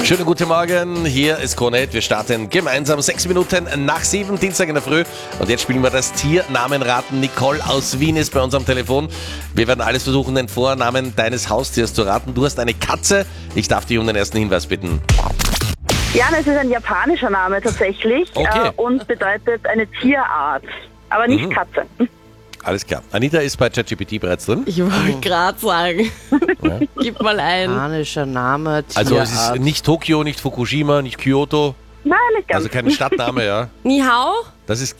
Schönen guten Morgen, hier ist Krone. Wir starten gemeinsam 6 Minuten nach 7, Dienstag in der Früh. Und jetzt spielen wir das Tiernamenraten. Nicole aus Wien ist bei uns am Telefon. Wir werden alles versuchen, den Vornamen deines Haustiers zu raten. Du hast eine Katze. Ich darf dich um den ersten Hinweis bitten. Ja, das ist ein japanischer Name tatsächlich. Okay. Und bedeutet eine Tierart, aber nicht Katze. Alles klar. Anita ist bei ChatGPT bereits drin. Ich wollte gerade sagen. Ja. Gib mal ein. Japanischer Name, Tierart. Also es ist nicht Tokio, nicht Fukushima, nicht Kyoto. Nein, nicht ganz. Also kein Stadtname, ja. Ni hao? Das ist